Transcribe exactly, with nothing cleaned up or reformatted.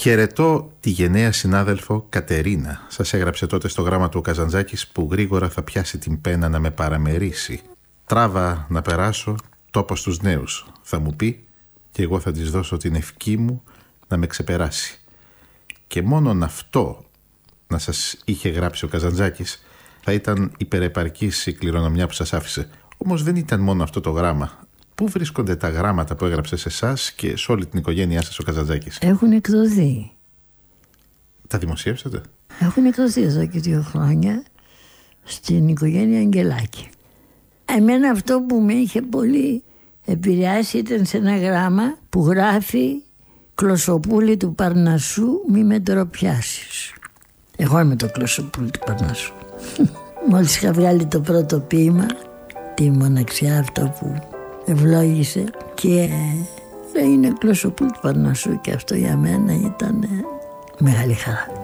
Χαιρετώ τη γενναία συνάδελφο Κατερίνα. Σας έγραψε τότε στο γράμμα του ο Καζαντζάκης που γρήγορα θα πιάσει την πένα να με παραμερίσει. Τράβα να περάσω, τόπο στους νέους, θα μου πει, και εγώ θα της δώσω την ευχή μου να με ξεπεράσει. Και μόνον αυτό να σας είχε γράψει ο Καζαντζάκης θα ήταν υπερεπαρκής η κληρονομιά που σας άφησε. Όμως δεν ήταν μόνο αυτό το γράμμα. Πού βρίσκονται τα γράμματα που έγραψε σε εσάς και σε όλη την οικογένειά σας ο Καζαντζάκης? Έχουν εκδοθεί. Τα δημοσίευσατε? Έχουν εκδοθεί εδώ και δύο χρόνια στην οικογένεια Αγγελάκη. Εμένα αυτό που με είχε πολύ επηρεάσει ήταν σε ένα γράμμα που γράφει «Κλωσοπούλη του Παρνασσού, μη με ντροπιάσεις». Εγώ είμαι το Κλωσοπούλη του Παρνασσού. Μόλις είχα βγάλει το πρώτο ποίημα, τη μοναξιά αυτό που ευλόγησε, και είναι Κλωσοπούλη του Παρνασσού, και αυτό για μένα ήταν μεγάλη χαρά.